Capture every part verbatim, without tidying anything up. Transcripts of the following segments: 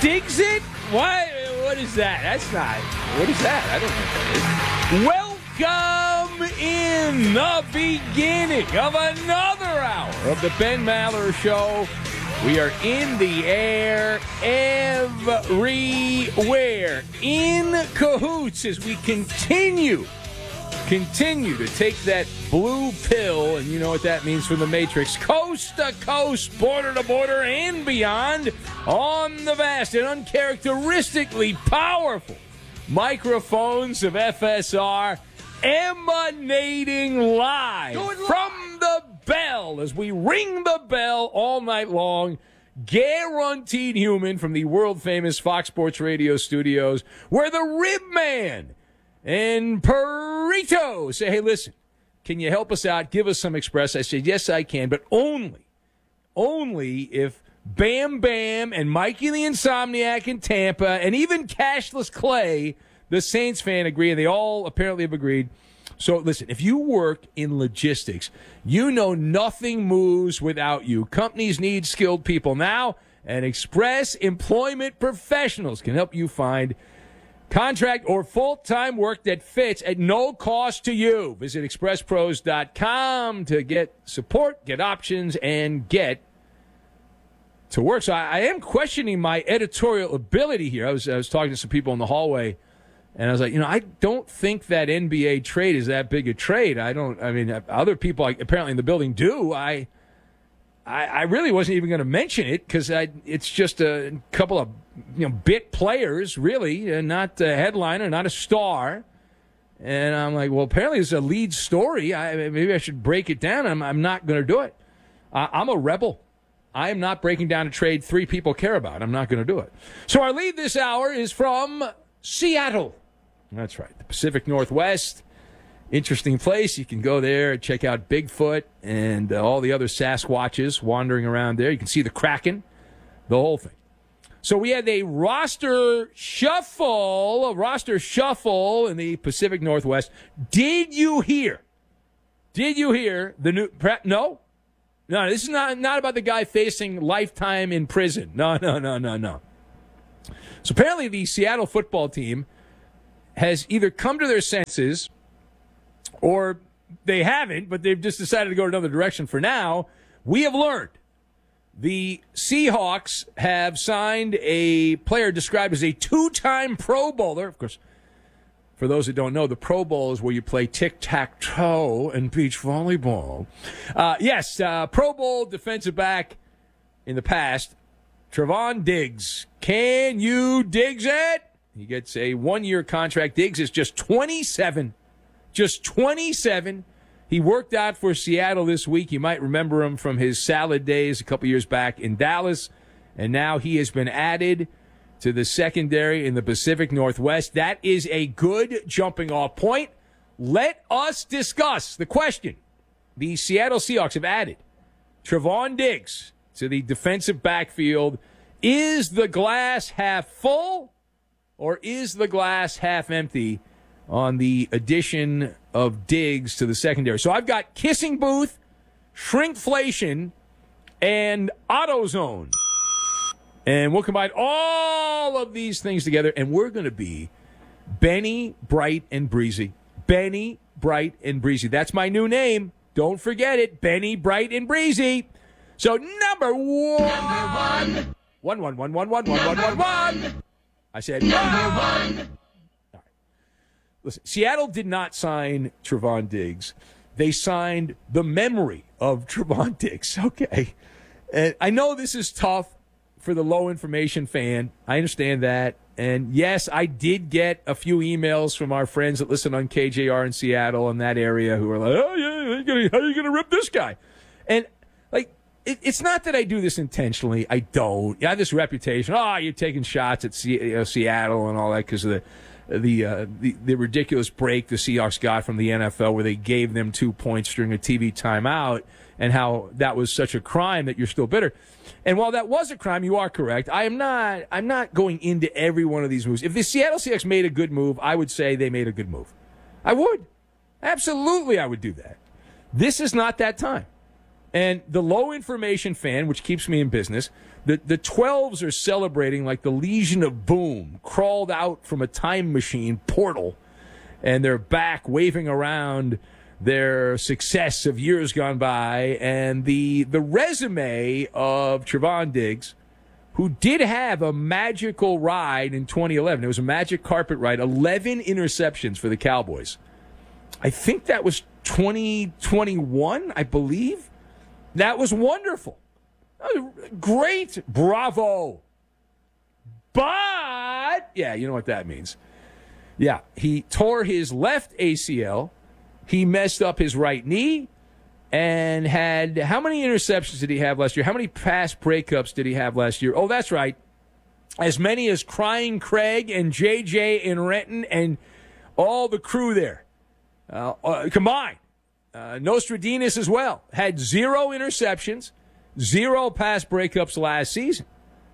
Digs it? What? What is that? That's not. What is that? I don't know what that is. Welcome in the beginning of another hour of the Ben Maller Show. We are in the air everywhere, in cahoots as we continue, continue to take that blue pill, and you know what that means from the Matrix, coast to coast, border to border, and beyond, on the vast and uncharacteristically powerful microphones of F S R, emanating live from the bell as we ring the bell all night long. Guaranteed human from the world-famous Fox Sports Radio studios, where the Rib Man and Perito say, hey, listen, can you help us out? Give us some express. I said, yes, I can, but only, only if Bam Bam and Mikey the Insomniac in Tampa and even Cashless Clay, the Saints fan, agree, and they all apparently have agreed. So, listen, if you work in logistics, you know nothing moves without you. Companies need skilled people now, and Express Employment Professionals can help you find contract or full-time work that fits at no cost to you. Visit express pros dot com to get support, get options, and get to work. So I, I am questioning my editorial ability here. I was, I was talking to some people in the hallway, and I was like, you know, I don't think that N B A trade is that big a trade. I don't, I mean, other people apparently in the building do. I I, I really wasn't even going to mention it because it's just a couple of, you know, bit players, really, and not a headliner, not a star. And I'm like, well, apparently it's a lead story. I, maybe I should break it down. I'm, I'm not going to do it. Uh, I'm a rebel. I am not breaking down a trade three people care about. I'm not going to do it. So our lead this hour is from Seattle. That's right, the Pacific Northwest. Interesting place. You can go there and check out Bigfoot and uh, all the other Sasquatches wandering around there. You can see the Kraken, the whole thing. So we had a roster shuffle, a roster shuffle in the Pacific Northwest. Did you hear? Did you hear the new? No, no. This is not not about the guy facing lifetime in prison. No, no, no, no, no. So apparently the Seattle football team has either come to their senses or they haven't, but they've just decided to go another direction for now. We have learned the Seahawks have signed a player described as a two-time Pro Bowler. Of course, for those that don't know, the Pro Bowl is where you play tic-tac-toe and beach volleyball. Uh, yes, uh, Pro Bowl defensive back in the past, Trevon Diggs. Can you Diggs it? He gets a one-year contract. Diggs is just twenty-seven. Just twenty-seven. He worked out for Seattle this week. You might remember him from his salad days a couple years back in Dallas. And now he has been added to the secondary in the Pacific Northwest. That is a good jumping-off point. Let us discuss the question. The Seattle Seahawks have added Trevon Diggs to the defensive backfield. Is the glass half full or is the glass half empty on the addition of Diggs to the secondary? So I've got Kissing Booth, Shrinkflation, and AutoZone. And we'll combine all of these things together, and we're going to be Benny, Bright, and Breezy. Benny, Bright, and Breezy. That's my new name. Don't forget it. Benny, Bright, and Breezy. So number one. Number one. One, one, one, one, one, one, one, one, one. I said number one. All right. Listen, Seattle did not sign Trevon Diggs. They signed the memory of Trevon Diggs. Okay. And I know this is tough for the low information fan. I understand that. And yes, I did get a few emails from our friends that listen on K J R in Seattle in that area who are like, oh, yeah, how are you going to rip this guy? And, like, it, it's not that I do this intentionally. I don't. I have this reputation. Oh, you're taking shots at C- you know, Seattle and all that because of the the, uh, the the ridiculous break the Seahawks got from the N F L where they gave them two points during a T V timeout and how that was such a crime that you're still bitter. And while that was a crime, you are correct. I am not I'm not going into every one of these moves. If the Seattle Seahawks made a good move, I would say they made a good move. I would. Absolutely, I would do that. This is not that time. And the low information fan, which keeps me in business, The the twelves are celebrating like the Legion of Boom crawled out from a time machine portal, and they're back waving around their success of years gone by. And the the resume of Trevon Diggs, who did have a magical ride in twenty eleven. It was a magic carpet ride, eleven interceptions for the Cowboys. I think that was twenty twenty-one, I believe. That was wonderful. Great. Bravo. But, yeah, you know what that means. Yeah, he tore his left A C L. He messed up his right knee and had, how many interceptions did he have last year? How many pass breakups did he have last year? Oh, that's right. As many as Crying Craig and J J and Renton and all the crew there. Uh, uh, combined. Uh, Nostradamus as well. Had zero interceptions. Zero pass breakups last season.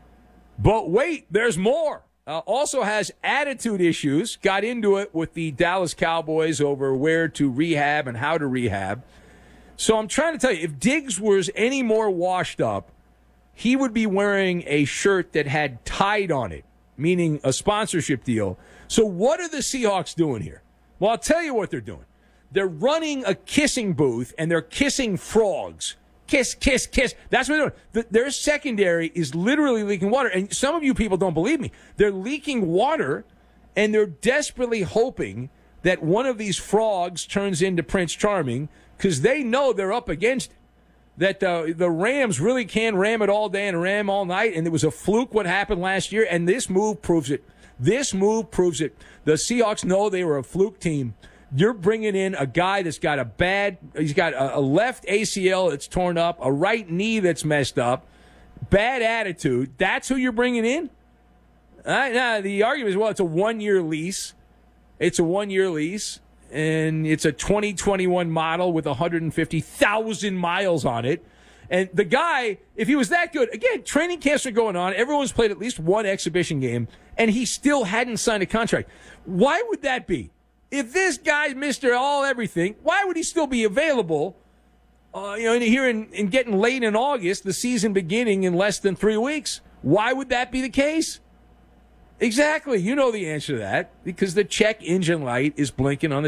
But wait, there's more. Uh, also has attitude issues. Got into it with the Dallas Cowboys over where to rehab and how to rehab. So I'm trying to tell you, if Diggs was any more washed up, he would be wearing a shirt that had Tide on it, meaning a sponsorship deal. So what are the Seahawks doing here? Well, I'll tell you what they're doing. They're running a kissing booth, and they're kissing frogs. Kiss, kiss, kiss. That's what they're doing. The, their secondary is literally leaking water. And some of you people don't believe me. They're leaking water, and they're desperately hoping that one of these frogs turns into Prince Charming because they know they're up against it. That uh, the Rams really can ram it all day and ram all night, and it was a fluke what happened last year, and this move proves it. This move proves it. The Seahawks know they were a fluke team. You're bringing in a guy that's got a bad, he's got a, a left A C L that's torn up, a right knee that's messed up, bad attitude. That's who you're bringing in? Uh, now, the argument is, well, it's a one-year lease. It's a one-year lease, and it's a twenty twenty-one model with one hundred fifty thousand miles on it. And the guy, if he was that good, again, training camps are going on. Everyone's played at least one exhibition game, and he still hadn't signed a contract. Why would that be? If this guy's Mister All Everything, why would he still be available? Uh, you know, here in, in getting late in August, the season beginning in less than three weeks. Why would that be the case? Exactly. You know the answer to that because the check engine light is blinking on the